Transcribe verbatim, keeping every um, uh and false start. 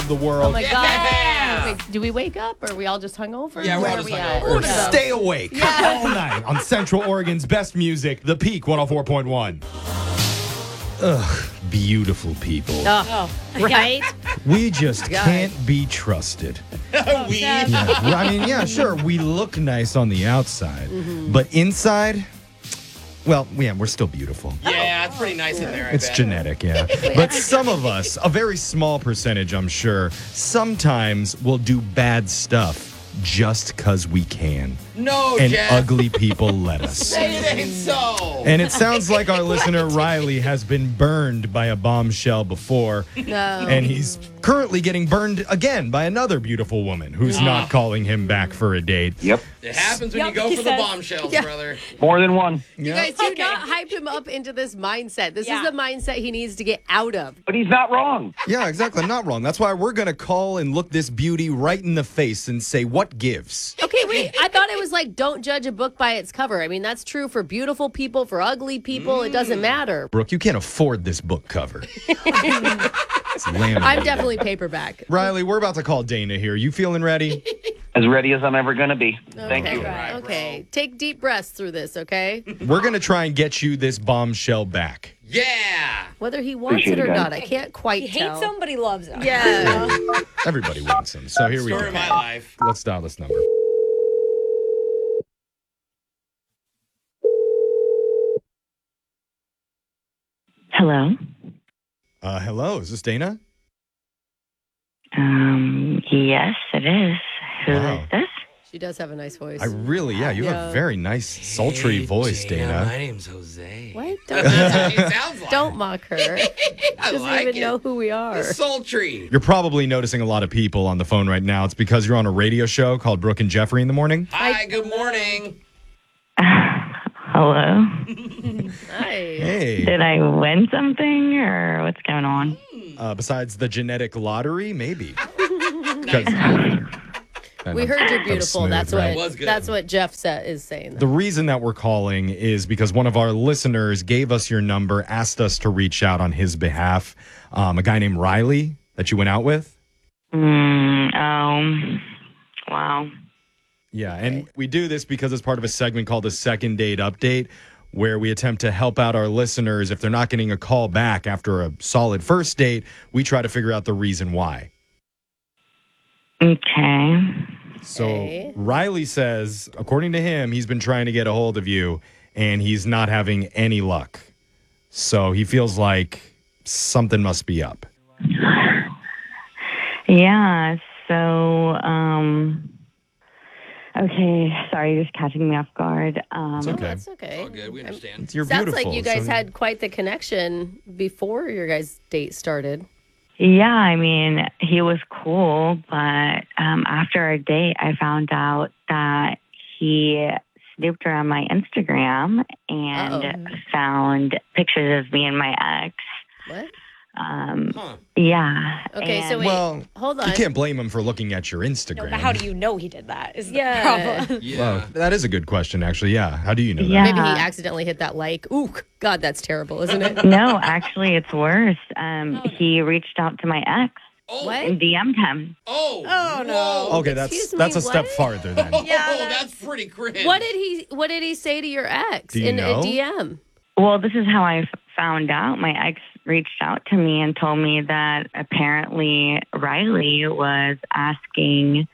of the Oh world. my Yeah. God. Wait, do we wake up or are we all just hungover? Yeah, we're Where all are just we at? hungover. Yeah. Stay awake all night on Central Oregon's best music, The Peak one oh four point one. Ugh, beautiful people. Oh, right? We just can't be trusted. we. Yeah. I mean, yeah, sure, we look nice on the outside, Mm-hmm. but inside, well, yeah, we're still beautiful. Yeah, it's pretty nice in there. I It's bet. genetic, yeah. But some of us, a very small percentage, I'm sure, sometimes will do bad stuff just because we can. No, And Jeff. ugly people let us. It ain't so. And it sounds like our listener Riley has been burned by a bombshell before. No. And he's currently getting burned again by another beautiful woman who's not calling him back for a date. Yep. It happens when Yep, you go he for the says. bombshells, Yeah. brother. More than one. You guys do not hype him up into this mindset. This Yeah. is the mindset he needs to get out of. But he's not wrong. Yeah, exactly. I'm not wrong. That's why we're going to call and look this beauty right in the face and say, what gives? Okay, wait. I thought it was like don't judge a book by its cover. I mean, that's true for beautiful people, for ugly people. It doesn't matter. Brooke, you can't afford this book cover. It's laminated. I'm definitely paperback. Riley, we're about to call Dana here. You feeling ready? As ready as I'm ever going to be. Thank Okay. you. Right, Okay. Take deep breaths through this, okay? We're going to try and get you this bombshell back. Yeah. Whether he wants Appreciate it or it, guys. not, I can't quite He tell. hates him, but he loves him. Yeah. Everybody wants him. So here we Story go. of my life. Let's dial this number. Hello. Uh, hello, is this Dana? Um, yes, it is. Who is Wow. this? She does have a nice voice. I really, yeah, you have Yeah. a very nice, sultry Hey, voice, Dana. My Dana. name's Jose. What? That's Don't, how he sounds like. don't mock her. She I doesn't like even it. know who we are. It's sultry. You're probably noticing a lot of people on the phone right now. It's because you're on a radio show called Brooke and Jeffrey in the morning. Hi, good morning. Hello. Hi. Hey. Did I win something or what's going on? Uh, besides the genetic lottery, maybe. 'Cause- I We know. heard you're That was beautiful. smooth, that's right? what Was good. that's what Jeff said, is saying. The reason that we're calling is because one of our listeners gave us your number, asked us to reach out on his behalf. Um, a guy named Riley that you went out with. Mm, um, wow. Yeah, and we do this because it's part of a segment called the Second Date Update, where we attempt to help out our listeners. If they're not getting a call back after a solid first date, we try to figure out the reason why. Okay. So Okay. Riley says, according to him, he's been trying to get a hold of you and he's not having any luck. So he feels like something must be up. Yeah, so, um, okay. Sorry, you're just catching me off guard. Um, It's No, okay. that's okay. All good. We understand. You're Sounds beautiful. like you guys so- had quite the connection before your guys' date started. Yeah, I mean, he was cool, but um, after our date, I found out that he snooped around my Instagram and Uh-oh. found pictures of me and my ex. What? Um, Huh. yeah. Okay, so and- wait. Well, Hold on. you can't blame him for looking at your No, Instagram. but how do you know he did that? Is the Yeah. problem. Yeah. Well, that is a good question, actually. Yeah. How do you know Yeah. that? Maybe he accidentally hit that like. Ooh, God, that's terrible, isn't it? No, actually, it's worse. Um, he reached out to my ex Oh. What? and D M'd him. Oh. Oh, no. Whoa. Okay, that's Excuse me, that's a step what? farther then. Oh, Yeah, that- that's pretty cringe. What did he What did he say to your ex Do you in know? a D M? Well, this is how I f- found out. My ex reached out to me and told me that apparently Riley was asking